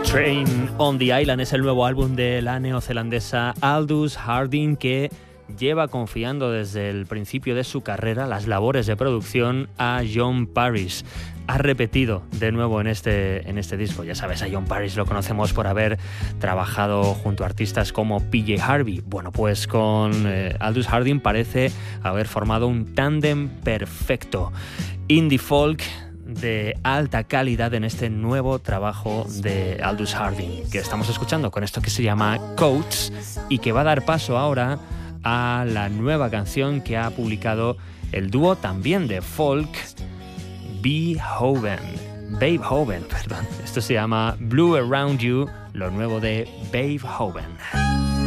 Train on the Island es el nuevo álbum de la neozelandesa Aldous Harding, que lleva confiando desde el principio de su carrera las labores de producción a John Parish. Ha repetido de nuevo en este disco. Ya sabes, a John Parish lo conocemos por haber trabajado junto a artistas como PJ Harvey. Bueno, pues con Aldous Harding parece haber formado un tándem perfecto. Indie folk de alta calidad en este nuevo trabajo de Aldous Harding, que estamos escuchando con esto que se llama Coats, y que va a dar paso ahora a la nueva canción que ha publicado el dúo también de folk Beethoven. Esto se llama Blue Around You, lo nuevo de Beethoven.